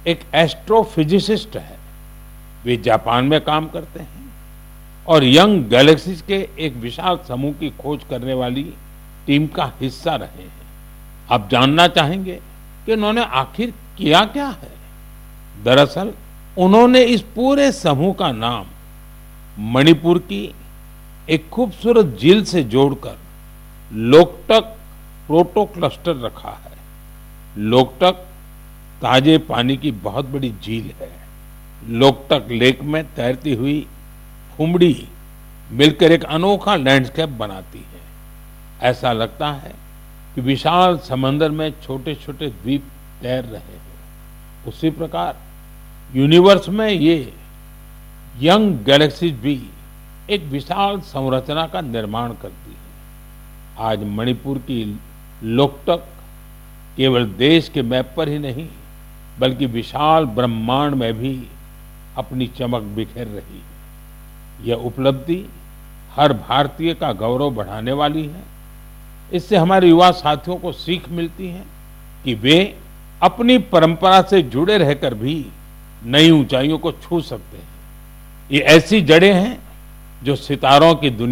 एक एस्ट्रोफिजिसिस्ट है। वे जापान में काम करते हैं और यंग गैलेक्सीज के एक विशाल समूह की खोज करने वाली टीम का हिस्सा रहे हैं। आप जानना चाहेंगे कि उन्होंने आखिर किया क्या है? दरअसल उन्होंने इस पूरे समूह का नाम मणिपुर की एक खूबसूरत झील से जोड़कर लोकटक प्रोटो क्लस्टर रखा है। लोकटक ताजे पानी की बहुत बड़ी झील है। लोकटक लेक में तैरती हुई फुमड़ी मिलकर एक अनोखा लैंडस्केप बनाती है। ऐसा लगता है कि विशाल समंदर में छोटे छोटे द्वीप तैर रहे हैं। उसी प्रकार यूनिवर्स में ये यंग गैलेक्सीज भी एक विशाल संरचना का निर्माण करती है। आज मणिपुर की लोकटक केवल देश के मैप पर ही नहीं बल्कि विशाल ब्रह्मांड में भी अपनी चमक बिखेर रही है। यह उपलब्धि हर भारतीय का गौरव बढ़ाने वाली है। इससे हमारे युवा साथियों को सीख मिलती है कि वे अपनी परंपरा से जुड़े रहकर भी नई ऊंचाइयों को छू सकते हैं। ये ऐसी जड़ें हैं जो सितारों की दुनिया